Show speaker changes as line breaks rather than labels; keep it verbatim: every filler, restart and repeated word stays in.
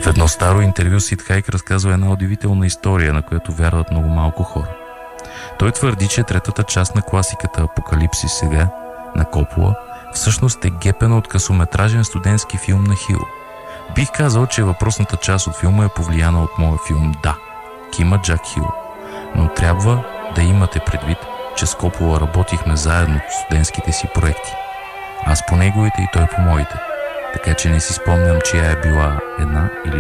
В едно старо интервю Сид Хайк разказва една удивителна история, на която вярват много малко хора. Той твърди, че третата част на класиката Апокалипсис сега, на Копола, всъщност е гепена от късометражен студентски филм на Хил. Бих казал, че въпросната част от филма е повлияна от моя филм «Да», Кима Джак Хил. Но трябва да имате предвид, че с Копола работихме заедно в студентските си проекти. Аз по неговите и той по моите. Така че не си спомням, чия е била една или